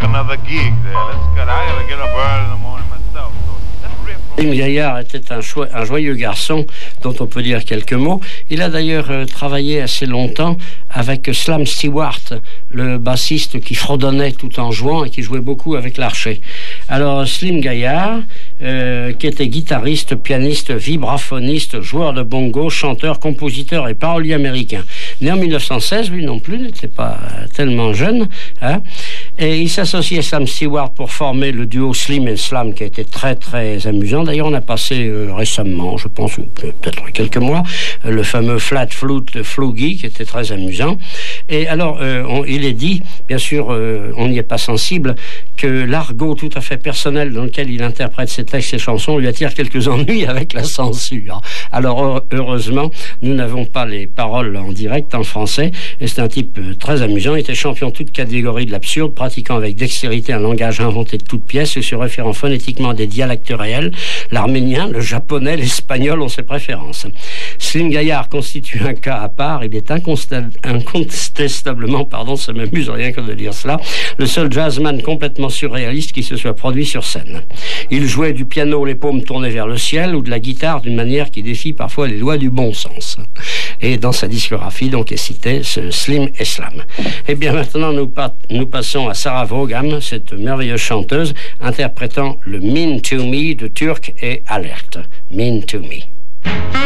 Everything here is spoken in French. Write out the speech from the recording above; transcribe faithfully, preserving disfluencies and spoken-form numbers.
another gig there. Let's get. I gotta get up early in the morning myself. So let's rip. Slim Gaillard était un, choi- un joyeux garçon dont on peut dire quelques mots. Il a d'ailleurs euh, travaillé assez longtemps avec Slam Stewart, le bassiste qui fredonnait tout en jouant et qui jouait beaucoup avec l'archet. Alors Slim Gaillard, euh, qui était guitariste, pianiste, vibraphoniste, joueur de bongo, chanteur, compositeur et parolier américain. Né en dix-neuf cent seize, lui non plus n'était pas tellement jeune, hein, et il s'associait à Slam Stewart pour former le duo Slim and Slam, qui a été très très amusant. D'ailleurs, on a passé euh, récemment, je pense, ou peut-être quelques mois, euh, le fameux Flat Flute Floogie, qui était très amusant. Et alors, euh, on, il est dit, bien sûr, euh, on n'y est pas sensible, que l'argot tout à fait personnel dans lequel il interprète ses textes et chansons lui attire quelques ennuis avec la censure. Alors, heureusement, nous n'avons pas les paroles en direct en français, et c'est un type euh, très amusant. Il était champion de toute catégorie de l'absurde, pratiquant avec dextérité un langage inventé de toutes pièces et se référant phonétiquement à des dialectes réels. L'arménien, le japonais, l'espagnol ont ses préférences. Slim Gaillard constitue un cas à part. Il est inconsta- incontestablement, pardon, ça m'amuse rien que de dire cela, le seul jazzman complètement surréaliste qui se soit produit sur scène. Il jouait du piano les paumes tournées vers le ciel ou de la guitare d'une manière qui défie parfois les lois du bon sens. Et dans sa discographie, donc, est cité ce Slim et Slam. Et bien maintenant, nous, pa- nous passons à Sarah Vaughan, cette merveilleuse chanteuse, interprétant le Mean to Me de Turk et Alert. Mean to Me.